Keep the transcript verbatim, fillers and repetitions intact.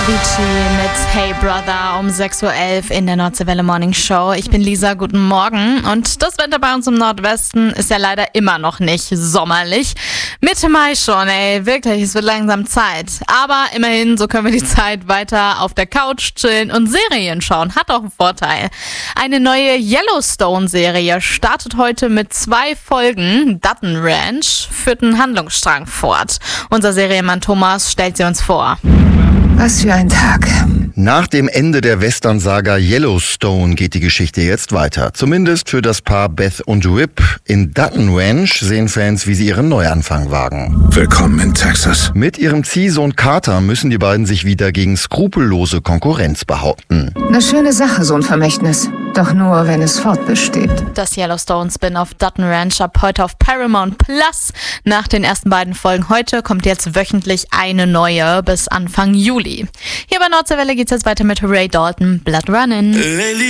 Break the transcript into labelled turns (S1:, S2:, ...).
S1: Avicii mit Hey Brother um sechs Uhr elf in der Nordseewelle Morning Show. Ich bin Lisa, guten Morgen. Und das Wetter bei uns im Nordwesten ist ja leider immer noch nicht sommerlich. Mitte Mai schon, ey, wirklich, es wird langsam Zeit. Aber immerhin, so können wir die Zeit weiter auf der Couch chillen und Serien schauen. Hat auch einen Vorteil. Eine neue Yellowstone-Serie startet heute mit zwei Folgen. Dutton Ranch führt einen Handlungsstrang fort. Unser Serienmann Thomas stellt sie uns vor.
S2: Was für ein Tag.
S3: Nach dem Ende der Western-Saga Yellowstone geht die Geschichte jetzt weiter. Zumindest für das Paar Beth und Rip. In Dutton Ranch sehen Fans, wie sie ihren Neuanfang wagen.
S4: Willkommen in Texas.
S3: Mit ihrem Ziehsohn Carter müssen die beiden sich wieder gegen skrupellose Konkurrenz behaupten.
S2: Eine schöne Sache, so ein Vermächtnis. Doch nur, wenn es fortbesteht.
S1: Das Yellowstone-Spin-off Dutton Ranch ab heute auf Paramount Plus. Nach den ersten beiden Folgen heute kommt jetzt wöchentlich eine neue bis Anfang Juli. Hier bei Nordseewelle geht's jetzt weiter mit Ray Dalton, Blood Runnin'.